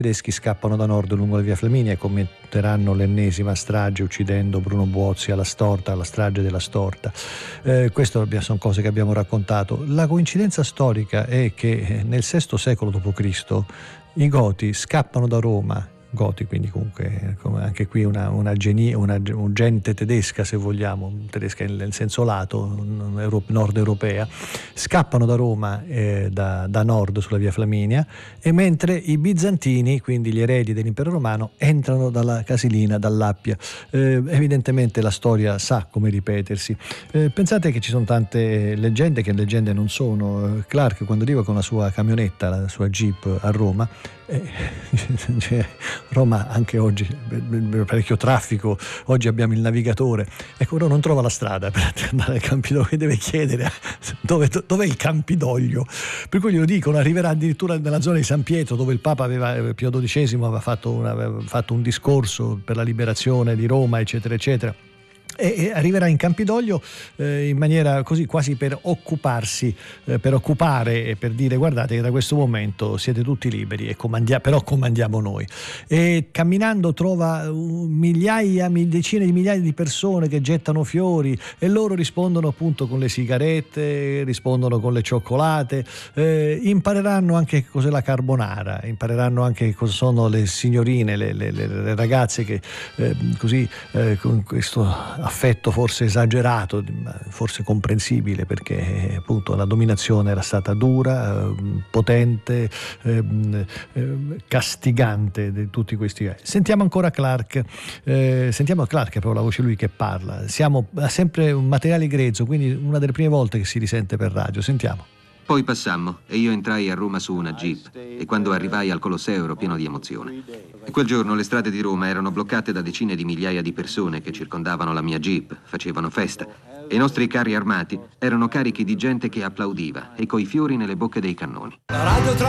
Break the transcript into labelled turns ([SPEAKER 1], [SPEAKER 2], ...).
[SPEAKER 1] tedeschi scappano da nord lungo la via Flaminia e commetteranno l'ennesima strage uccidendo Bruno Buozzi alla strage della Storta. Queste sono cose che abbiamo raccontato. La coincidenza storica è che nel VI secolo d.C. i Goti scappano da Roma. Goti, quindi comunque anche qui una gente tedesca, se vogliamo, tedesca nel senso lato, nord europea, scappano da Roma da nord sulla via Flaminia, e mentre i bizantini, quindi gli eredi dell'impero romano, entrano dalla Casilina, dall'Appia. Evidentemente la storia sa come ripetersi. Pensate che ci sono tante leggende che leggende non sono. Clark, quando arriva con la sua camionetta, la sua Jeep a Roma, Roma anche oggi parecchio traffico, oggi abbiamo il navigatore, ecco, non trova la strada per andare al Campidoglio, deve chiedere dov'è il Campidoglio, per cui glielo dicono, arriverà addirittura nella zona di San Pietro, dove il Papa Pio XII aveva fatto un discorso per la liberazione di Roma, eccetera eccetera, e arriverà in Campidoglio in maniera così quasi per occupare e per dire: guardate che da questo momento siete tutti liberi e però comandiamo noi. E camminando trova decine di migliaia di persone che gettano fiori, e loro rispondono appunto con le sigarette, rispondono con le cioccolate, impareranno anche cos'è la carbonara, impareranno anche cosa sono le signorine, le ragazze che così con questo affetto forse esagerato, forse comprensibile, perché appunto la dominazione era stata dura, potente, castigante di tutti questi. Sentiamo ancora Clark, sentiamo Clark, è proprio la voce lui che parla. Ha sempre un materiale grezzo, quindi una delle prime volte che si risente per radio. Sentiamo.
[SPEAKER 2] Poi passammo e io entrai a Roma su una Jeep, e quando arrivai al Colosseo ero pieno di emozione. E quel giorno le strade di Roma erano bloccate da decine di migliaia di persone che circondavano la mia Jeep, facevano festa, e i nostri carri armati erano carichi di gente che applaudiva e coi fiori nelle bocche dei cannoni.